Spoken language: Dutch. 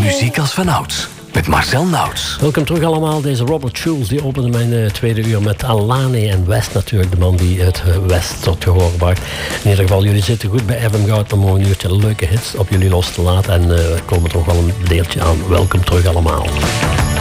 Muziek als vanouds. Met Marcel Nauts. Welkom terug allemaal. Deze Robert Schulz die opende mijn tweede uur met Alani en West natuurlijk. De man die het West tot gehoor bracht. In ieder geval, jullie zitten goed bij FM Goud om een uurtje leuke hits op jullie los te laten. En we komen toch wel een deeltje aan. Welkom terug allemaal.